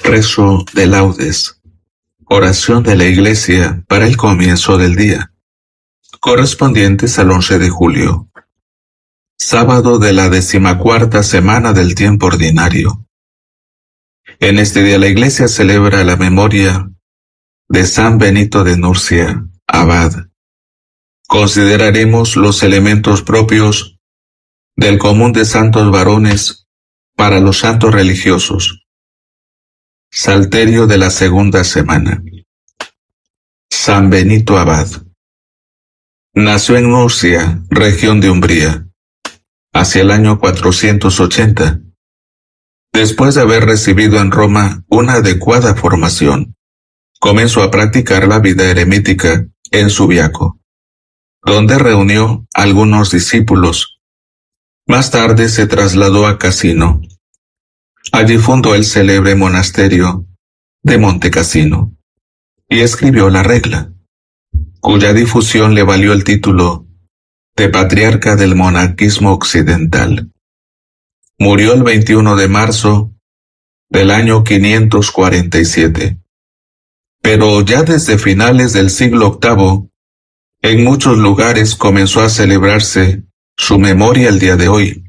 Rezo de laudes. Oración de la Iglesia para el comienzo del día, correspondientes al 11 de julio, sábado de la 14ª semana del tiempo ordinario. En este día la Iglesia celebra la memoria de San Benito de Nursia, abad. Consideraremos los elementos propios del común de santos varones para los santos religiosos. Salterio de la segunda semana. San Benito abad. Nació en Nursia, región de Umbría, hacia el año 480, después de haber recibido en Roma una adecuada formación. Comenzó a practicar la vida eremítica en Subiaco, donde reunió algunos discípulos. Más tarde se trasladó a Cassino. Allí fundó el célebre monasterio de Monte Cassino y escribió la regla, cuya difusión le valió el título de patriarca del monarquismo occidental. Murió el 21 de marzo del año 547. Pero ya desde finales del siglo VIII, en muchos lugares comenzó a celebrarse su memoria el día de hoy.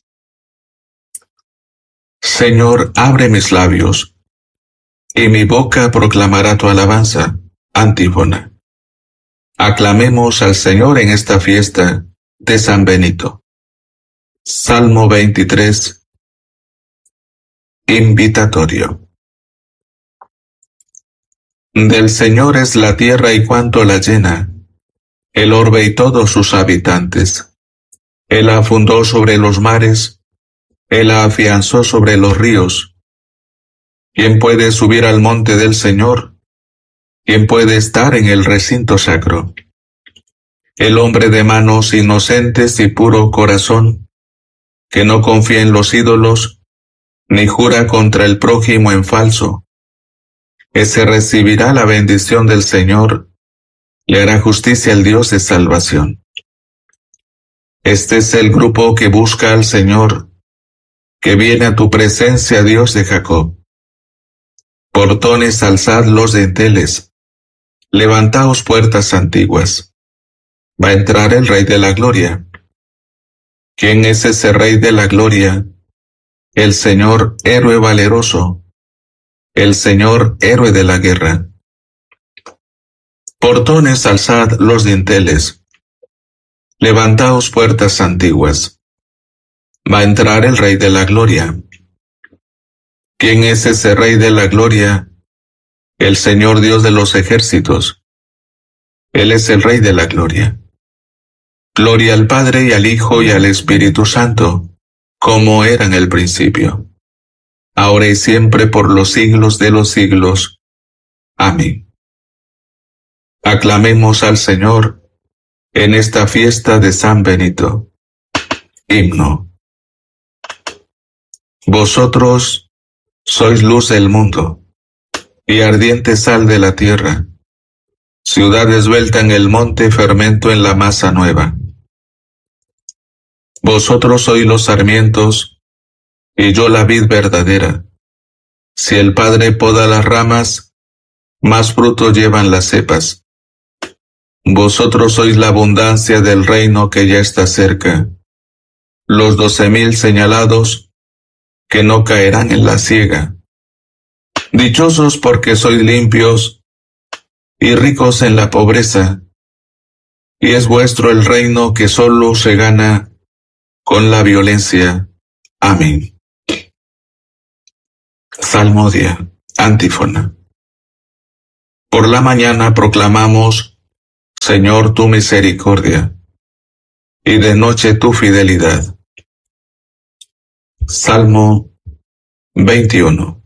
Señor, abre mis labios, y mi boca proclamará tu alabanza. Antífona. Aclamemos al Señor en esta fiesta de San Benito. Salmo 23. Invitatorio. Del Señor es la tierra y cuanto la llena, el orbe y todos sus habitantes. Él la fundó sobre los mares, Él la afianzó sobre los ríos. ¿Quién puede subir al monte del Señor? ¿Quién puede estar en el recinto sacro? El hombre de manos inocentes y puro corazón, que no confía en los ídolos, ni jura contra el prójimo en falso. Ese recibirá la bendición del Señor, le hará justicia al Dios de salvación. Este es el grupo que busca al Señor, que viene a tu presencia, Dios de Jacob. Portones, alzad los dinteles, levantaos puertas antiguas. Va a entrar el Rey de la Gloria. ¿Quién es ese Rey de la Gloria? El Señor héroe valeroso, el Señor héroe de la guerra. Portones, alzad los dinteles, levantaos puertas antiguas. Va a entrar el Rey de la Gloria. ¿Quién es ese Rey de la Gloria? El Señor Dios de los ejércitos. Él es el Rey de la Gloria. Gloria al Padre y al Hijo y al Espíritu Santo, como era en el principio, ahora y siempre por los siglos de los siglos. Amén. Aclamemos al Señor en esta fiesta de San Benito. Himno. Vosotros sois luz del mundo, y ardiente sal de la tierra, ciudad esbelta en el monte, fermento en la masa nueva. Vosotros sois los sarmientos, y yo la vid verdadera. Si el Padre poda las ramas, más fruto llevan las cepas. Vosotros sois la abundancia del reino que ya está cerca, los 12,000 señalados, que no caerán en la siega. Dichosos porque sois limpios y ricos en la pobreza, y es vuestro el reino que solo se gana con la violencia. Amén. Salmodia. Antífona. Por la mañana proclamamos, Señor, tu misericordia, y de noche tu fidelidad. Salmo 21.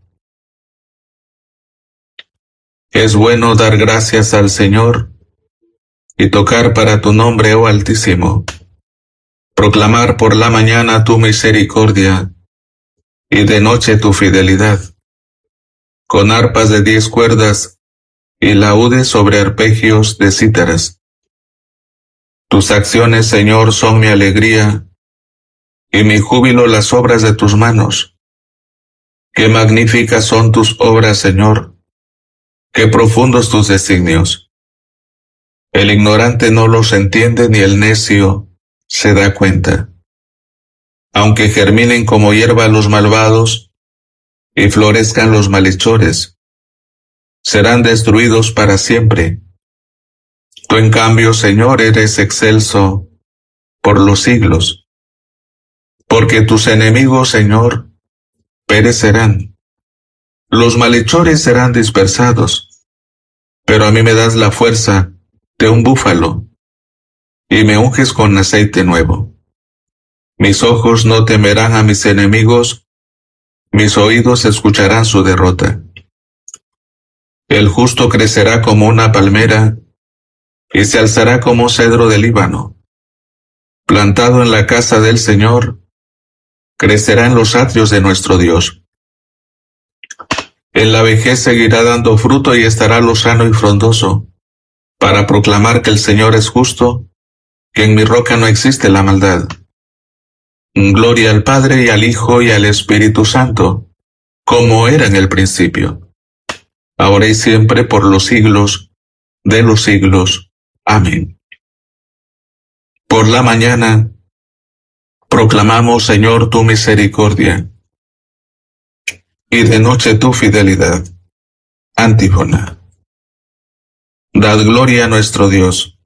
Es bueno dar gracias al Señor y tocar para tu nombre, oh Altísimo. Proclamar por la mañana tu misericordia y de noche tu fidelidad. Con arpas de 10 cuerdas y laúdes sobre arpegios de cítaras. Tus acciones, Señor, son mi alegría, y mi júbilo las obras de tus manos. Qué magníficas son tus obras, Señor, qué profundos tus designios. El ignorante no los entiende ni el necio se da cuenta. Aunque germinen como hierba los malvados y florezcan los malhechores, serán destruidos para siempre. Tú en cambio, Señor, eres excelso por los siglos, porque tus enemigos, Señor, perecerán. Los malhechores serán dispersados, pero a mí me das la fuerza de un búfalo y me unges con aceite nuevo. Mis ojos no temerán a mis enemigos, mis oídos escucharán su derrota. El justo crecerá como una palmera y se alzará como cedro del Líbano. Plantado en la casa del Señor, crecerá en los atrios de nuestro Dios. En la vejez seguirá dando fruto y estará lozano y frondoso, para proclamar que el Señor es justo, que en mi roca no existe la maldad. Gloria al Padre y al Hijo y al Espíritu Santo, como era en el principio, ahora y siempre por los siglos de los siglos. Amén. Por la mañana, proclamamos, Señor, tu misericordia, y de noche tu fidelidad. Antífona. Dad gloria a nuestro Dios.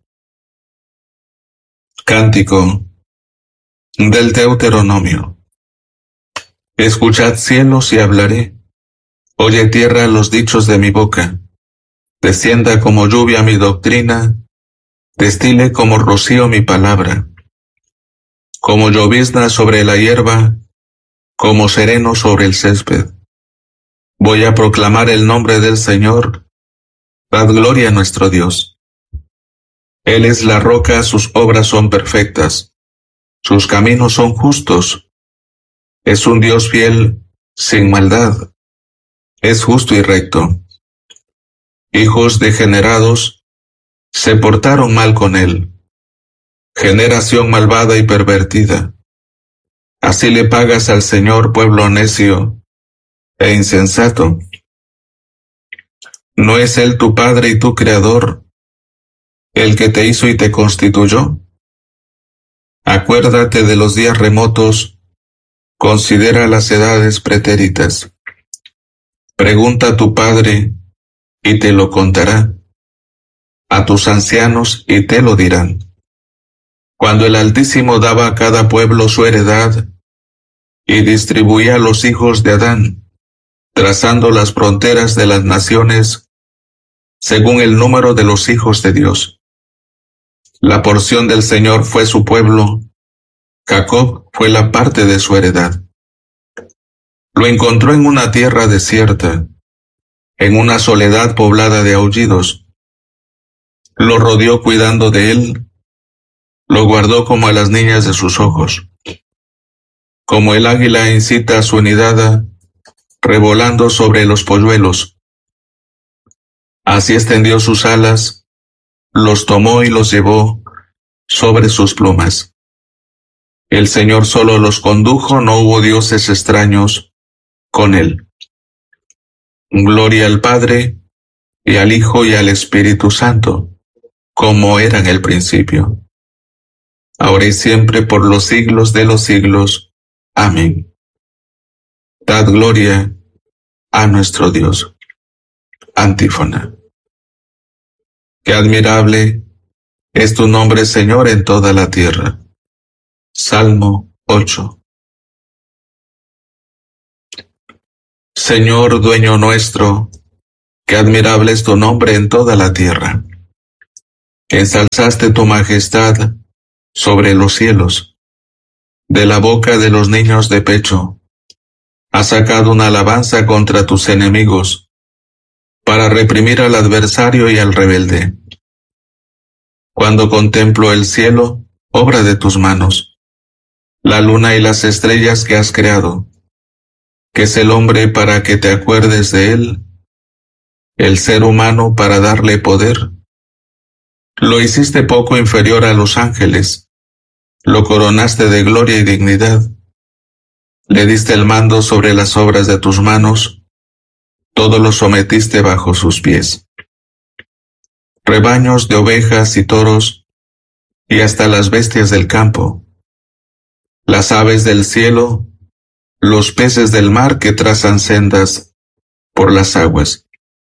Cántico del Deuteronomio. Escuchad cielos y hablaré. Oye tierra los dichos de mi boca. Descienda como lluvia mi doctrina, destile como rocío mi palabra. Como llovizna sobre la hierba, como sereno sobre el césped. Voy a proclamar el nombre del Señor. Dad gloria a nuestro Dios. Él es la roca, sus obras son perfectas. Sus caminos son justos. Es un Dios fiel, sin maldad. Es justo y recto. Hijos degenerados se portaron mal con él. Generación malvada y pervertida. Así le pagas al Señor, pueblo necio e insensato. ¿No es Él tu Padre y tu Creador, el que te hizo y te constituyó? Acuérdate de los días remotos, considera las edades pretéritas. Pregunta a tu Padre, y te lo contará, a tus ancianos, y te lo dirán. Cuando el Altísimo daba a cada pueblo su heredad, y distribuía a los hijos de Adán, trazando las fronteras de las naciones, según el número de los hijos de Dios. La porción del Señor fue su pueblo, Jacob fue la parte de su heredad. Lo encontró en una tierra desierta, en una soledad poblada de aullidos. Lo rodeó cuidando de él, lo guardó como a las niñas de sus ojos. Como el águila incita a su nidada, revolando sobre los polluelos. Así extendió sus alas, los tomó y los llevó sobre sus plumas. El Señor solo los condujo, no hubo dioses extraños con él. Gloria al Padre, y al Hijo y al Espíritu Santo, como era en el principio, ahora y siempre por los siglos de los siglos. Amén. Dad gloria a nuestro Dios. Antífona. Qué admirable es tu nombre, Señor, en toda la tierra. Salmo 8. Señor, dueño nuestro, qué admirable es tu nombre en toda la tierra. Ensalzaste tu majestad sobre los cielos. De la boca de los niños de pecho, has sacado una alabanza contra tus enemigos, para reprimir al adversario y al rebelde. Cuando contemplo el cielo, obra de tus manos, la luna y las estrellas que has creado, que es el hombre para que te acuerdes de él, el ser humano para darle poder. Lo hiciste poco inferior a los ángeles, lo coronaste de gloria y dignidad. Le diste el mando sobre las obras de tus manos, todo lo sometiste bajo sus pies. Rebaños de ovejas y toros, y hasta las bestias del campo, las aves del cielo, los peces del mar que trazan sendas por las aguas.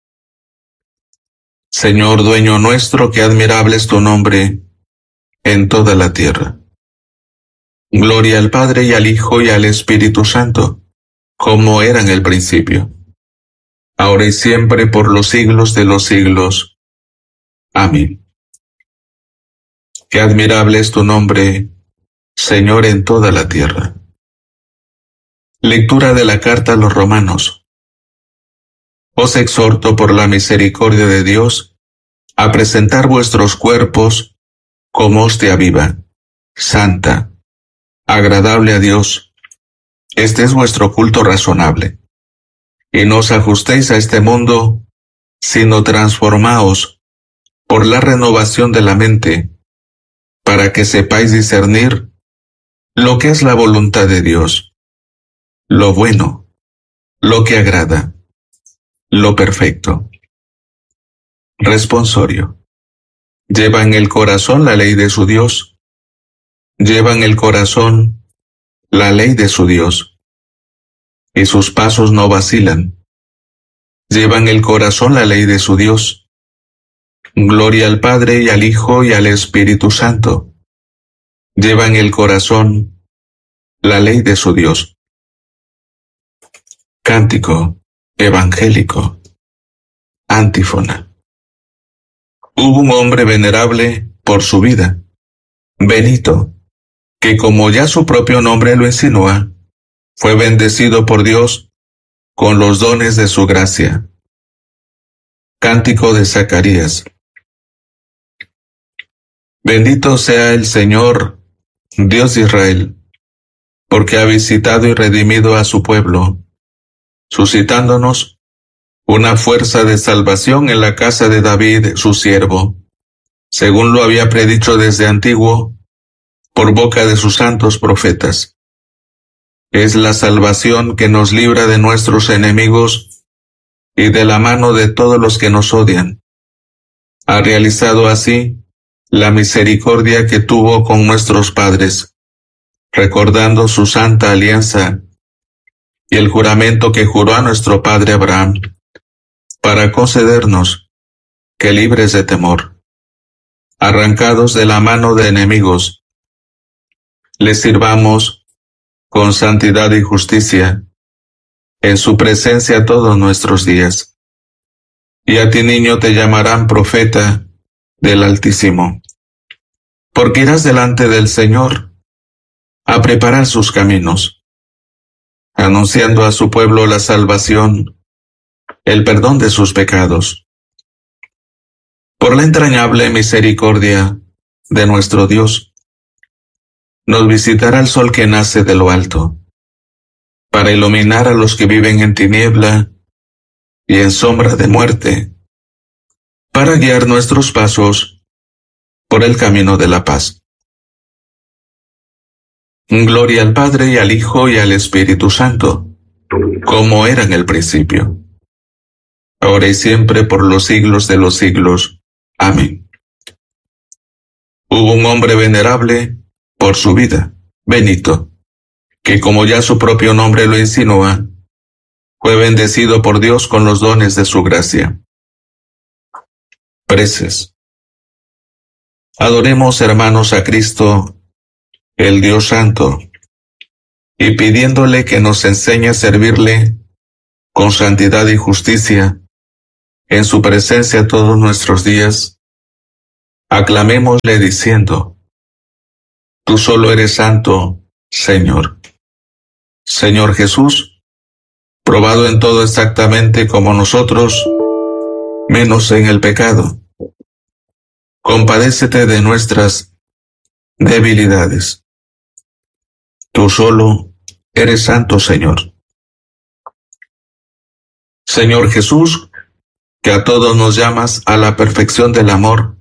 Señor dueño nuestro, qué admirable es tu nombre en toda la tierra. Gloria al Padre y al Hijo y al Espíritu Santo, como era en el principio, ahora y siempre por los siglos de los siglos. Amén. Qué admirable es tu nombre, Señor, en toda la tierra. Lectura de la carta a los Romanos. Os exhorto por la misericordia de Dios a presentar vuestros cuerpos como hostia viva, santa, agradable a Dios. Este es vuestro culto razonable. Y no os ajustéis a este mundo, sino transformaos por la renovación de la mente, para que sepáis discernir lo que es la voluntad de Dios, lo bueno, lo que agrada, lo perfecto. Responsorio. Lleva en el corazón la ley de su Dios. Lleva en el corazón la ley de su Dios. Y sus pasos no vacilan. Lleva en el corazón la ley de su Dios. Gloria al Padre y al Hijo y al Espíritu Santo. Lleva en el corazón la ley de su Dios. Cántico evangélico. Antífona. Hubo un hombre venerable por su vida, Benito, que como ya su propio nombre lo insinúa, fue bendecido por Dios con los dones de su gracia. Cántico de Zacarías. Bendito sea el Señor, Dios de Israel, porque ha visitado y redimido a su pueblo, suscitándonos una fuerza de salvación en la casa de David, su siervo, según lo había predicho desde antiguo, por boca de sus santos profetas. Es la salvación que nos libra de nuestros enemigos y de la mano de todos los que nos odian. Ha realizado así la misericordia que tuvo con nuestros padres, recordando su santa alianza y el juramento que juró a nuestro padre Abraham, para concedernos que libres de temor, arrancados de la mano de enemigos, les sirvamos con santidad y justicia en su presencia todos nuestros días. Y a ti, niño, te llamarán profeta del Altísimo, porque irás delante del Señor a preparar sus caminos, anunciando a su pueblo la salvación, el perdón de sus pecados. Por la entrañable misericordia de nuestro Dios, nos visitará el sol que nace de lo alto, para iluminar a los que viven en tiniebla y en sombra de muerte, para guiar nuestros pasos por el camino de la paz. Gloria al Padre y al Hijo y al Espíritu Santo, como era en el principio, ahora y siempre por los siglos de los siglos. Amén. Hubo un hombre venerable por su vida, Benito, que como ya su propio nombre lo insinúa, fue bendecido por Dios con los dones de su gracia. Preces. Adoremos, hermanos, a Cristo, el Dios Santo, y pidiéndole que nos enseñe a servirle con santidad y justicia en su presencia todos nuestros días, aclamémosle diciendo: Tú solo eres santo, Señor. Señor Jesús, probado en todo exactamente como nosotros, menos en el pecado, compadécete de nuestras debilidades. Tú solo eres santo, Señor. Señor Jesús, que a todos nos llamas a la perfección del amor,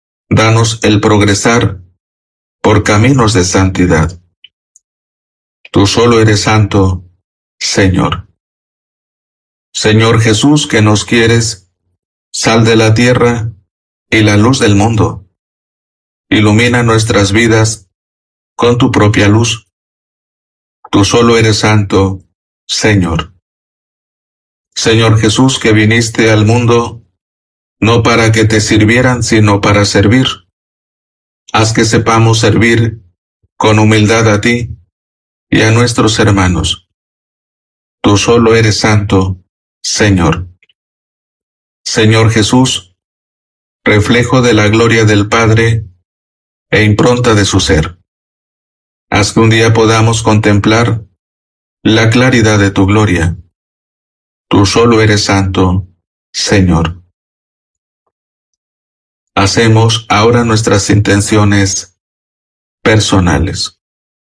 danos el progresar por caminos de santidad. Tú solo eres santo, Señor. Señor Jesús, que nos quieres, sal de la tierra y la luz del mundo. Ilumina nuestras vidas con tu propia luz. Tú solo eres santo, Señor. Señor Jesús, que viniste al mundo no para que te sirvieran, sino para servir. Haz que sepamos servir con humildad a ti y a nuestros hermanos. Tú solo eres santo, Señor. Señor Jesús, reflejo de la gloria del Padre e impronta de su ser. Haz que un día podamos contemplar la claridad de tu gloria. Tú solo eres santo, Señor. Hacemos ahora nuestras intenciones personales.